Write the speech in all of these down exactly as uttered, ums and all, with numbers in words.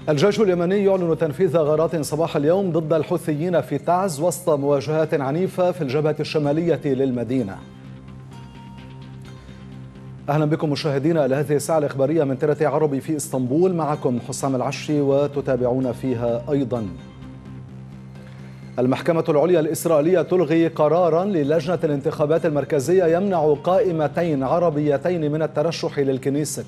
الجيش اليمني يعلن تنفيذ غارات صباح اليوم ضد الحوثيين في تعز وسط مواجهات عنيفة في الجبهة الشمالية للمدينة. أهلا بكم مشاهدينا إلى هذه الساعة الإخبارية من ترى تي عربي في إسطنبول، معكم حسام العشي وتتابعون فيها أيضا. المحكمة العليا الإسرائيلية تلغي قرارا للجنة الانتخابات المركزية يمنع قائمتين عربيتين من الترشح للكنيست.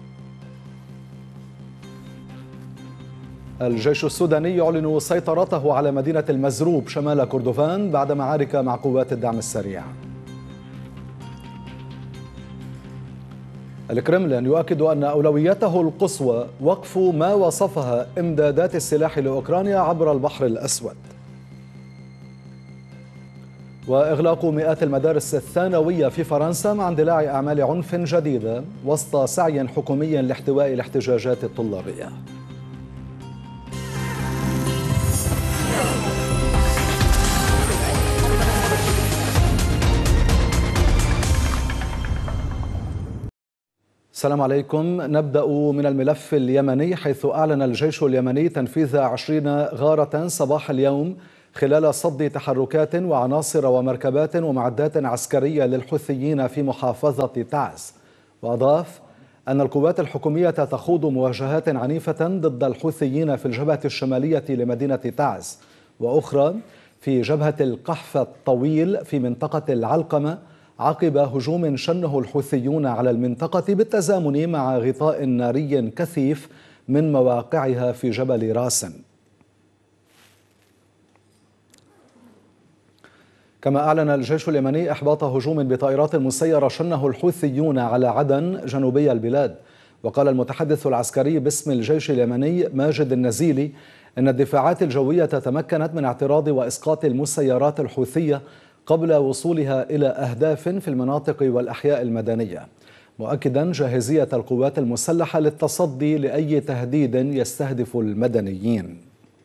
الجيش السوداني يعلن سيطرته على مدينة المزروب شمال كردفان بعد معارك مع قوات الدعم السريع. الكرملين يؤكد أن أولويته القصوى وقف ما وصفها إمدادات السلاح لأوكرانيا عبر البحر الأسود. وإغلاق مئات المدارس الثانوية في فرنسا مع اندلاع أعمال عنف جديدة وسط سعي حكومي لاحتواء الاحتجاجات الطلابية. السلام عليكم. نبدأ من الملف اليمني، حيث أعلن الجيش اليمني تنفيذ عشرين غارة صباح اليوم خلال صد تحركات وعناصر ومركبات ومعدات عسكرية للحوثيين في محافظة تعز. وأضاف أن القوات الحكومية تخوض مواجهات عنيفة ضد الحوثيين في الجبهة الشمالية لمدينة تعز، وأخرى في جبهة القحف الطويل في منطقة العلقمة عقب هجوم شنه الحوثيون على المنطقة بالتزامن مع غطاء ناري كثيف من مواقعها في جبل راسن. كما أعلن الجيش اليمني إحباط هجوم بطائرات مسيرة شنه الحوثيون على عدن جنوبي البلاد. وقال المتحدث العسكري باسم الجيش اليمني ماجد النزيلي أن الدفاعات الجوية تمكنت من اعتراض وإسقاط المسيرات الحوثية قبل وصولها إلى أهداف في المناطق والأحياء المدنية، مؤكدا جاهزية القوات المسلحة للتصدي لأي تهديد يستهدف المدنيين.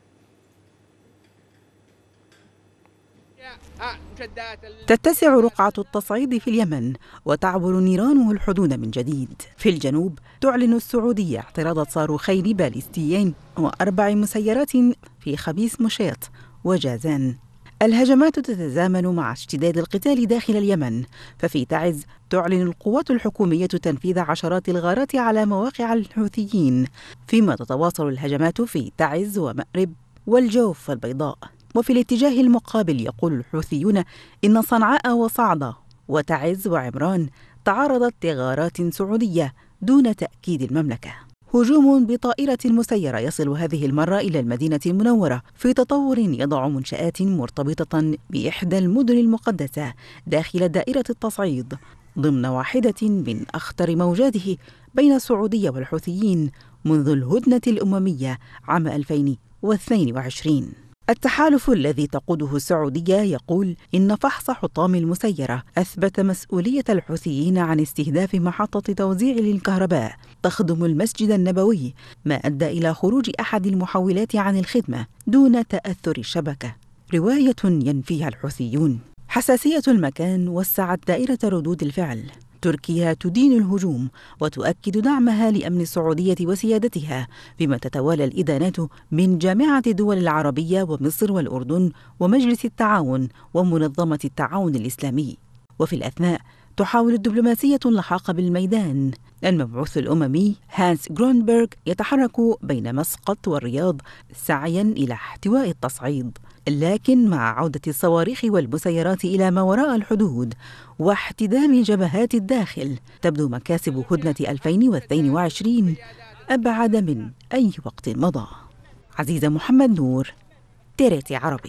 تتسع رقعة التصعيد في اليمن وتعبر نيرانه الحدود من جديد. في الجنوب تعلن السعودية اعتراض صاروخين باليستيين وأربع مسيرات في خبيث مشيط وجازان. الهجمات تتزامن مع اشتداد القتال داخل اليمن، ففي تعز تعلن القوات الحكومية تنفيذ عشرات الغارات على مواقع الحوثيين، فيما تتواصل الهجمات في تعز ومأرب والجوف والبيضاء. وفي الاتجاه المقابل يقول الحوثيون إن صنعاء وصعدة وتعز وعمران تعرضت لغارات سعودية دون تأكيد المملكة. هجوم بطائرة مسيرة يصل هذه المرة إلى المدينة المنورة في تطور يضع منشآت مرتبطة بإحدى المدن المقدسة داخل دائرة التصعيد ضمن واحدة من أخطر موجاته بين السعودية والحوثيين منذ الهدنة الأممية عام ألفين واثنين وعشرين. التحالف الذي تقوده السعودية يقول إن فحص حطام المسيرة أثبت مسؤولية الحوثيين عن استهداف محطة توزيع للكهرباء تخدم المسجد النبوي، ما أدى إلى خروج أحد المحولات عن الخدمة دون تأثر الشبكة، رواية ينفيها الحوثيون. حساسية المكان وسعت دائرة ردود الفعل. تركيا تدين الهجوم وتؤكد دعمها لأمن السعودية وسيادتها، فيما تتوالى الإدانات من جامعة الدول العربية ومصر والأردن ومجلس التعاون ومنظمة التعاون الإسلامي. وفي الأثناء تحاول الدبلوماسية اللحاق بالميدان. المبعوث الأممي هانس غرونبرغ يتحرك بين مسقط والرياض سعيا إلى احتواء التصعيد، لكن مع عودة الصواريخ والمسيرات إلى ما وراء الحدود واحتدام جبهات الداخل تبدو مكاسب هدنة ألفين واثنين وعشرين أبعد من أي وقت مضى. عزيزة محمد نور، ترى تي عربي.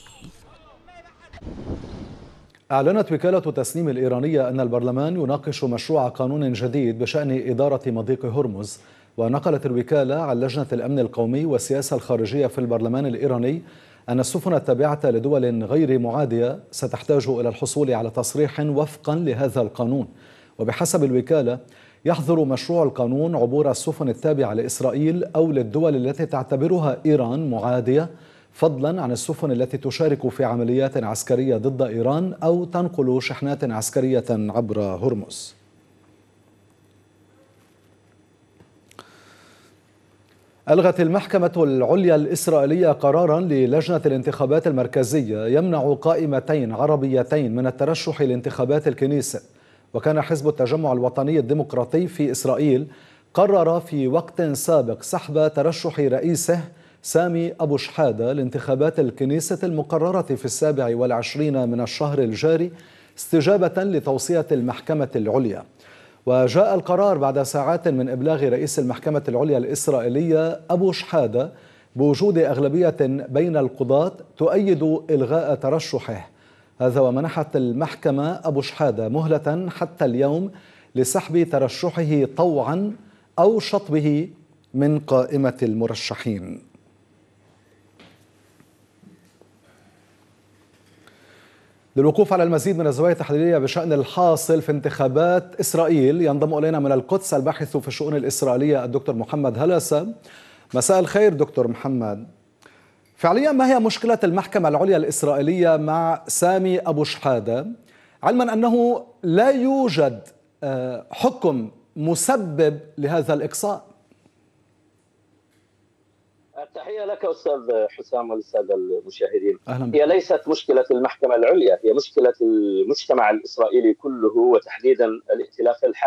أعلنت وكالة تسنيم الإيرانية أن البرلمان يناقش مشروع قانون جديد بشأن إدارة مضيق هرمز. ونقلت الوكالة عن لجنة الأمن القومي والسياسة الخارجية في البرلمان الإيراني أن السفن التابعة لدول غير معادية ستحتاج إلى الحصول على تصريح وفقا لهذا القانون. وبحسب الوكالة يحظر مشروع القانون عبور السفن التابعة لإسرائيل أو للدول التي تعتبرها إيران معادية، فضلا عن السفن التي تشارك في عمليات عسكرية ضد إيران أو تنقل شحنات عسكرية عبر هرمز. ألغت المحكمة العليا الإسرائيلية قراراً للجنة الانتخابات المركزية يمنع قائمتين عربيتين من الترشح لانتخابات الكنيسة. وكان حزب التجمع الوطني الديمقراطي في إسرائيل قرر في وقت سابق سحب ترشح رئيسه سامي أبو شحادة لانتخابات الكنيسة المقررة في السابع والعشرين من الشهر الجاري استجابة لتوصية المحكمة العليا. وجاء القرار بعد ساعات من إبلاغ رئيس المحكمة العليا الإسرائيلية أبو شحادة بوجود أغلبية بين القضاة تؤيد إلغاء ترشحه. هذا ومنحت المحكمة أبو شحادة مهلة حتى اليوم لسحب ترشحه طوعا أو شطبه من قائمة المرشحين. للوقوف على المزيد من الزوايا التحليلية بشأن الحاصل في انتخابات إسرائيل ينضم إلينا من القدس الباحث في الشؤون الإسرائيلية الدكتور محمد هلسة. مساء الخير دكتور محمد. فعليا ما هي مشكلة المحكمة العليا الإسرائيلية مع سامي أبو شحادة، علما أنه لا يوجد حكم مسبب لهذا الإقصاء؟ تحية لك أستاذ حسام والسادة المشاهدين. هي ليست مشكلة المحكمة العليا، هي مشكلة المجتمع الإسرائيلي كله وتحديدا الائتلاف الحاكم.